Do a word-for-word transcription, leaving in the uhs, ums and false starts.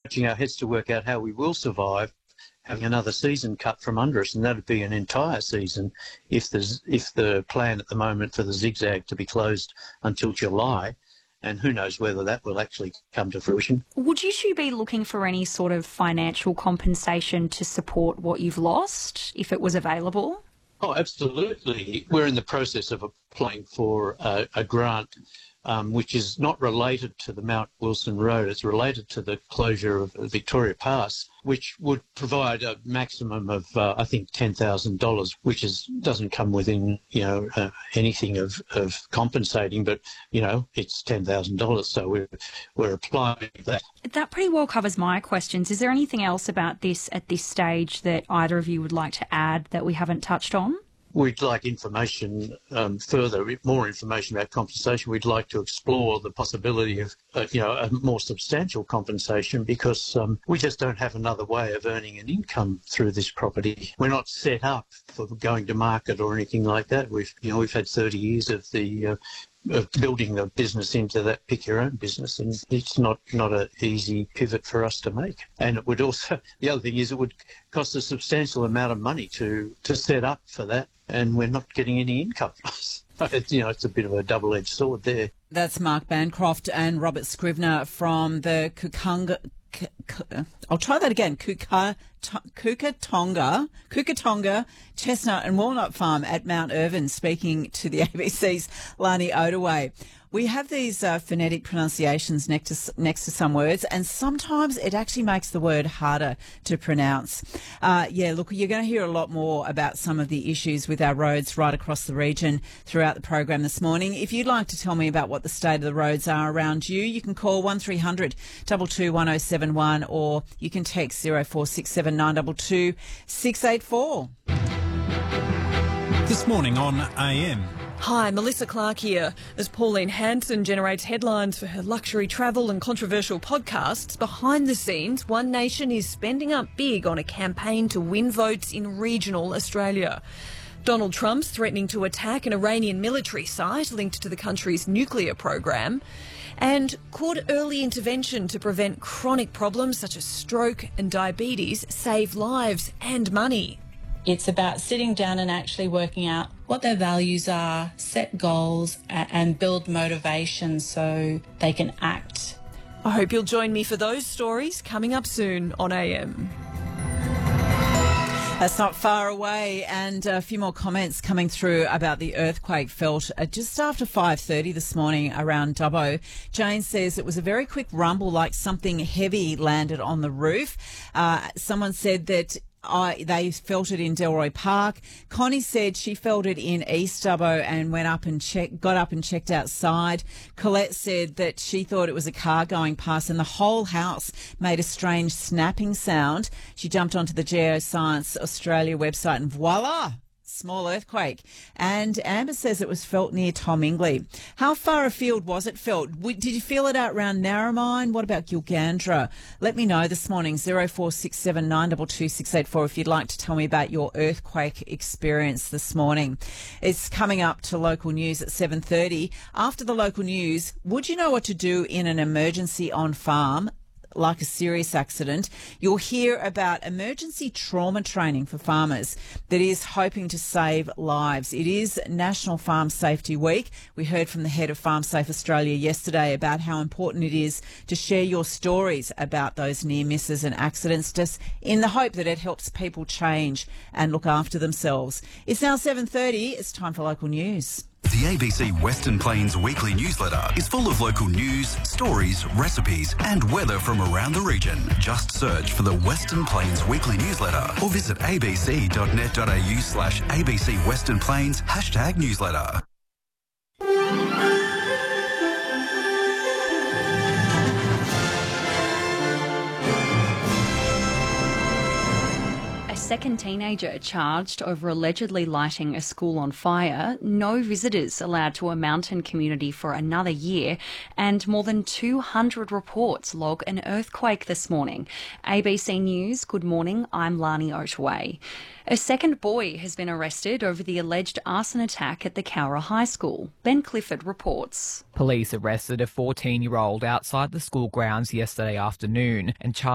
scratching our heads to work out how we will survive having another season cut from under us, and that would be an entire season if there's if the plan at the moment for the Zigzag to be closed until July, and who knows whether that will actually come to fruition. Would you two be looking for any sort of financial compensation to support what you've lost, if it was available? Oh, absolutely. We're in the process of applying for a, a grant um, which is not related to the Mount Wilson Road. It's related to the closure of Victoria Pass, which would provide a maximum of, uh, I think, ten thousand dollars, which is doesn't come within, you know, uh, anything of, of compensating, but, you know, it's ten thousand dollars, so we're, we're applying for that. That pretty well covers my questions. Is there anything else about this at this stage that either of you would like to add that we haven't touched on? We'd like information um, further, more information about compensation. We'd like to explore the possibility of, uh, you know, a more substantial compensation, because um, we just don't have another way of earning an income through this property. We're not set up for going to market or anything like that. We've, you know, we've had thirty years of the uh, of building the business into that pick your own business, and it's not not an easy pivot for us to make. And it would also, the other thing is, it would cost a substantial amount of money to to set up for that, and we're not getting any income. It's, you know, it's a bit of a double-edged sword there. That's Mark Bancroft and Robert Scrivener from the Kukunga. I'll try that again. Kuka, Kukatonga, Kukatonga Chestnut and Walnut Farm at Mount Irvine, speaking to the A B C's Lani Ottaway. We have these uh, phonetic pronunciations next to, next to some words, and sometimes it actually makes the word harder to pronounce. Uh, yeah, look, you're going to hear a lot more about some of the issues with our roads right across the region throughout the program this morning. If you'd like to tell me about what the state of the roads are around you, you can call one three hundred two two one oh seven one, or you can text zero four six seven nine two two six eight four. This morning on A M. Hi, Melissa Clark here. As Pauline Hanson generates headlines for her luxury travel and controversial podcasts, behind the scenes, One Nation is spending up big on a campaign to win votes in regional Australia. Donald Trump's threatening to attack an Iranian military site linked to the country's nuclear program. And could early intervention to prevent chronic problems such as stroke and diabetes save lives and money? It's about sitting down and actually working out what their values are, set goals, and build motivation so they can act. I hope you'll join me for those stories coming up soon on A M. That's not far away, and a few more comments coming through about the earthquake felt just after five thirty this morning around Dubbo. Jane says it was a very quick rumble, like something heavy landed on the roof. Uh, someone said that I, they felt it in Delroy Park. Connie said she felt it in East Dubbo and went up and check, got up and checked outside. Colette said that she thought it was a car going past and the whole house made a strange snapping sound. She jumped onto the Geoscience Australia website and voila! Small earthquake. And Amber says it was felt near Tom Ingley. How far afield was it felt? Did you feel it out around Narromine? What about Gilgandra? Let me know this morning, zero four six seven nine two two six eight four, if you'd like to tell me about your earthquake experience this morning. It's coming up to local news at seven thirty. After the local news, would you know what to do in an emergency on farm? Like a serious accident, you'll hear about emergency trauma training for farmers that is hoping to save lives. It is National Farm Safety Week. We heard from the head of Farm Safe Australia yesterday about how important it is to share your stories about those near misses and accidents, just in the hope that it helps people change and look after themselves. It's now seven thirty. It's time for local news. The A B C Western Plains weekly newsletter is full of local news, stories, recipes and weather from around the region. Just search for the Western Plains weekly newsletter or visit abc.net.au slash ABC Western Plains hashtag newsletter. Second teenager charged over allegedly lighting a school on fire, no visitors allowed to a mountain community for another year, and more than two hundred reports log an earthquake this morning. A B C News, good morning, I'm Lani Ottaway. A second boy has been arrested over the alleged arson attack at the Cowra High School. Ben Clifford reports. Police arrested a fourteen-year-old outside the school grounds yesterday afternoon and charged